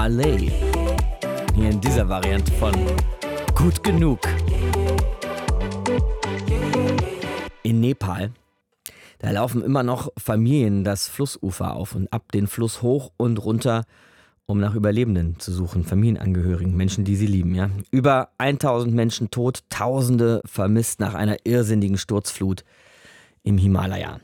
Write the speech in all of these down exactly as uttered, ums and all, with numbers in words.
Marley. Hier in dieser Variante von Gut genug. In Nepal, da laufen immer noch Familien das Flussufer auf und ab, den Fluss hoch und runter, um nach Überlebenden zu suchen, Familienangehörigen, Menschen, die sie lieben. Ja? Über tausend Menschen tot, Tausende vermisst nach einer irrsinnigen Sturzflut im Himalaya.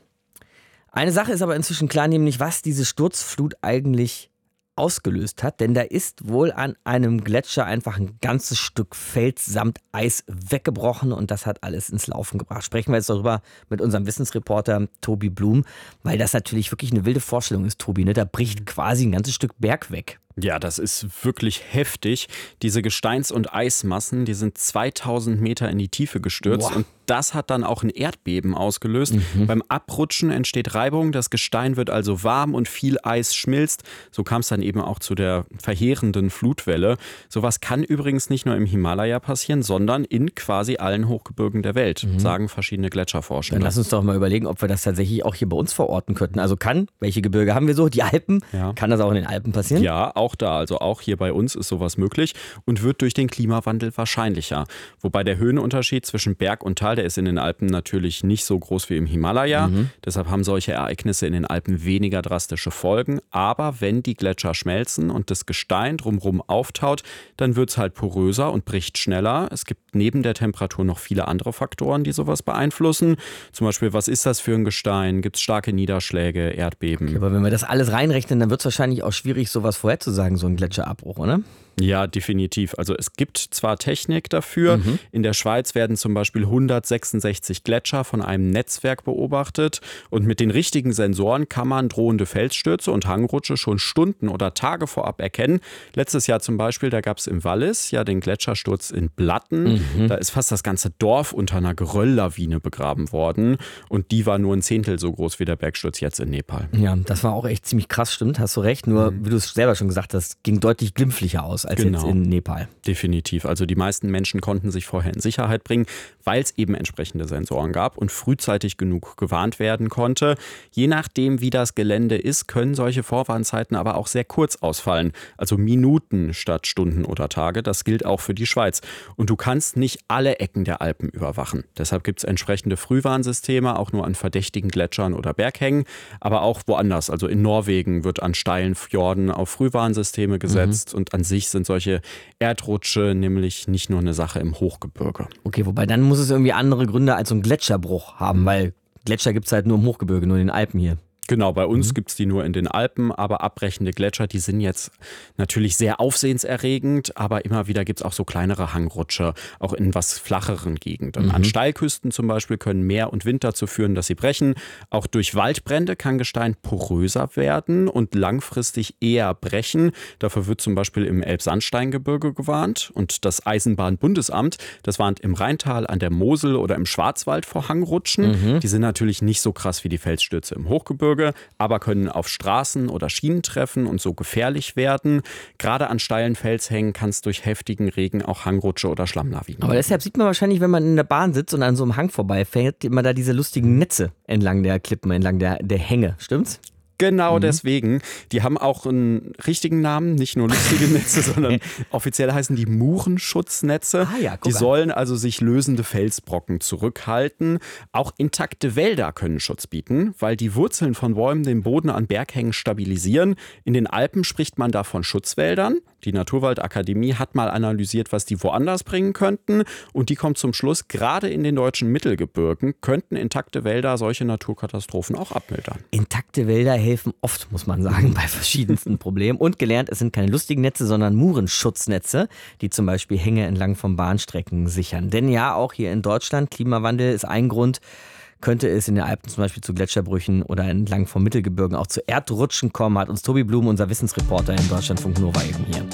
Eine Sache ist aber inzwischen klar, nämlich was diese Sturzflut eigentlich ausgelöst hat, denn da ist wohl an einem Gletscher einfach ein ganzes Stück Fels samt Eis weggebrochen und das hat alles ins Laufen gebracht. Sprechen wir jetzt darüber mit unserem Wissensreporter Tobi Blum, weil das natürlich wirklich eine wilde Vorstellung ist, Tobi, ne? Da bricht quasi ein ganzes Stück Berg weg. Ja, das ist wirklich heftig. Diese Gesteins- und Eismassen, die sind zweitausend Meter in die Tiefe gestürzt. Boah. Und das hat dann auch ein Erdbeben ausgelöst. Mhm. Beim Abrutschen entsteht Reibung, das Gestein wird also warm und viel Eis schmilzt. So kam es dann eben auch zu der verheerenden Flutwelle. Sowas kann übrigens nicht nur im Himalaya passieren, sondern in quasi allen Hochgebirgen der Welt, mhm. sagen verschiedene Gletscherforscher. Dann lass uns doch mal überlegen, ob wir das tatsächlich auch hier bei uns verorten könnten. Also kann, welche Gebirge haben wir so? Die Alpen? Ja. Kann das auch in den Alpen passieren? Ja, auch da. Also auch hier bei uns ist sowas möglich und wird durch den Klimawandel wahrscheinlicher. Wobei der Höhenunterschied zwischen Berg und Tal, der ist in den Alpen natürlich nicht so groß wie im Himalaya. Mhm. Deshalb haben solche Ereignisse in den Alpen weniger drastische Folgen. Aber wenn die Gletscher schmelzen und das Gestein drumherum auftaut, dann wird es halt poröser und bricht schneller. Es gibt neben der Temperatur noch viele andere Faktoren, die sowas beeinflussen. Zum Beispiel, was ist das für ein Gestein? Gibt es starke Niederschläge, Erdbeben? Okay, aber wenn wir das alles reinrechnen, dann wird es wahrscheinlich auch schwierig, sowas vorherzusagen, so ein Gletscherabbruch, oder? Ja, definitiv. Also es gibt zwar Technik dafür. Mhm. In der Schweiz werden zum Beispiel hundertsechsundsechzig Gletscher von einem Netzwerk beobachtet. Und mit den richtigen Sensoren kann man drohende Felsstürze und Hangrutsche schon Stunden oder Tage vorab erkennen. Letztes Jahr zum Beispiel, da gab es im Wallis ja den Gletschersturz in Blatten. Mhm. Da ist fast das ganze Dorf unter einer Gerölllawine begraben worden. Und die war nur ein Zehntel so groß wie der Bergsturz jetzt in Nepal. Ja, das war auch echt ziemlich krass, stimmt, hast du recht. Nur, mhm. wie du es selber schon gesagt hast, ging deutlich glimpflicher aus als genau. jetzt in Nepal. Definitiv. Also die meisten Menschen konnten sich vorher in Sicherheit bringen, weil es eben entsprechende Sensoren gab und frühzeitig genug gewarnt werden konnte. Je nachdem, wie das Gelände ist, können solche Vorwarnzeiten aber auch sehr kurz ausfallen. Also Minuten statt Stunden oder Tage. Das gilt auch für die Schweiz. Und du kannst nicht alle Ecken der Alpen überwachen. Deshalb gibt es entsprechende Frühwarnsysteme, auch nur an verdächtigen Gletschern oder Berghängen, aber auch woanders. Also in Norwegen wird an steilen Fjorden auf Frühwarnsysteme gesetzt mhm. und an sich sind solche Erdrutsche nämlich nicht nur eine Sache im Hochgebirge. Okay, wobei dann muss es irgendwie andere Gründe als so ein Gletscherbruch haben, weil Gletscher gibt es halt nur im Hochgebirge, nur in den Alpen hier. Genau, bei uns mhm. gibt es die nur in den Alpen, aber abbrechende Gletscher, die sind jetzt natürlich sehr aufsehenserregend, aber immer wieder gibt es auch so kleinere Hangrutsche, auch in was flacheren Gegenden. Mhm. An Steilküsten zum Beispiel können Meer und Wind dazu führen, dass sie brechen. Auch durch Waldbrände kann Gestein poröser werden und langfristig eher brechen. Dafür wird zum Beispiel im Elbsandsteingebirge gewarnt. Und das Eisenbahnbundesamt, das warnt im Rheintal, an der Mosel oder im Schwarzwald vor Hangrutschen. Mhm. Die sind natürlich nicht so krass wie die Felsstürze im Hochgebirge, aber können auf Straßen oder Schienen treffen und so gefährlich werden. Gerade an steilen Felshängen kann es durch heftigen Regen auch Hangrutsche oder Schlammlawinen. Aber deshalb sieht man wahrscheinlich, wenn man in der Bahn sitzt und an so einem Hang vorbeifährt, immer da diese lustigen Netze entlang der Klippen, entlang der, der Hänge. Stimmt's? Genau mhm. deswegen. Die haben auch einen richtigen Namen, nicht nur lustige Netze, sondern offiziell heißen die Murenschutznetze. Ah ja, die sollen also sich lösende Felsbrocken zurückhalten. Auch intakte Wälder können Schutz bieten, weil die Wurzeln von Bäumen den Boden an Berghängen stabilisieren. In den Alpen spricht man da von Schutzwäldern. Die Naturwaldakademie hat mal analysiert, was die woanders bringen könnten. Und die kommt zum Schluss, gerade in den deutschen Mittelgebirgen könnten intakte Wälder solche Naturkatastrophen auch abmildern. Intakte Wälder helfen oft, muss man sagen, bei verschiedensten Problemen. Und gelernt, es sind keine lustigen Netze, sondern Murenschutznetze, die zum Beispiel Hänge entlang von Bahnstrecken sichern. Denn ja, auch hier in Deutschland, Klimawandel ist ein Grund, könnte es in den Alpen zum Beispiel zu Gletscherbrüchen oder entlang vom Mittelgebirgen auch zu Erdrutschen kommen, hat uns Tobi Blum, unser Wissensreporter in Deutschlandfunk Nova, eben hier